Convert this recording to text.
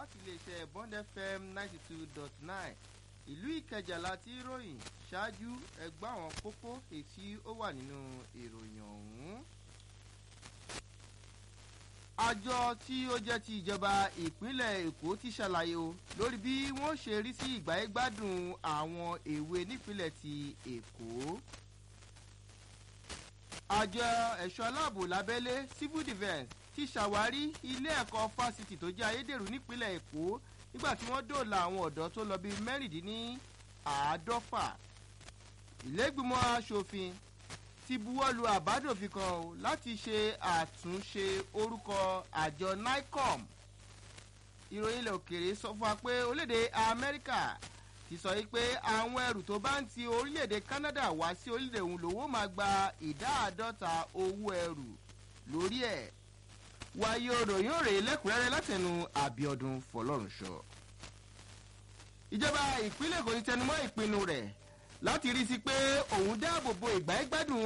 láti iléeṣẹ́ Bond FM 92.9 ìlú Ìkẹjà láti ròyìn ṣáájú ẹgbẹ́ àwọn kókó èyí ó wà nínú ìròyìn ọ̀hún. Àjọ tí ó jẹ́ ti ìjọba ìpínlẹ̀ Èkó ti ṣàlàyé o lórí bí wọ́n ṣe rí sí ìgbáyégbádùn àwọn èwe nípínlẹ̀ ti Èkó. Àjọ ẹ̀ṣọ́ aláàbò lábẹ́lé Civil Defence ti ṣàwárí ilé ẹ̀kọ́ fásitì tó jẹ́ ayédèrú nípínlẹ̀ Èkó nígbà tí wọ́n dóòlà àwọn ọ̀dọ́ tó lọ bíi mẹ́rìndínláàádọ́fà. Ìlẹ́gbìmọ̀ aṣòfin ti buwọ́lu àbádòfin kan o láti ṣe àtúnṣe orúkọ àjọ NICOM. Ìròyìn ilẹ̀ òkèèrè sọ fún wa pé orílẹ̀-èdè Amẹ́ríkà ti sọ yìí pé àwọn ẹrù tó bá ń ti orílẹ̀-èdè Canada wá sí orílẹ̀-èdè òun lòun máa gba ìdá 50% owó ẹrù lórí ẹ̀. Wáyé òròyìn òrè lẹ́kùnrẹ́rẹ́ látẹnu Àbíọ́dún Fọlọ́runṣọ. Ìjọba ìpínlẹ̀ Èkó ti tẹnumọ́ ìpinnu rẹ̀ láti rí sí pé òun dáàbò bo ìgbáyégbádùn